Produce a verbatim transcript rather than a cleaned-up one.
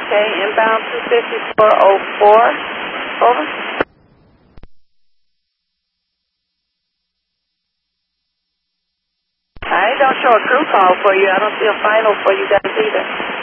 Okay, inbound two fifty-four oh four. Over. I don't show a crew call for you. I don't see a final for you guys either.